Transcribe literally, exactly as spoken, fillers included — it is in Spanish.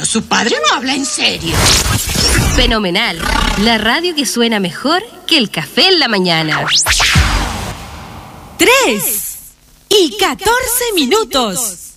su padre no habla en serio. Fenomenal. La radio que suena mejor que el café en la mañana. Tres y catorce minutos.